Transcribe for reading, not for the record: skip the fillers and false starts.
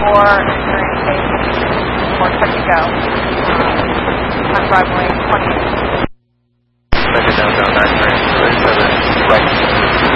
or you're in a more touch and go on driveway 28.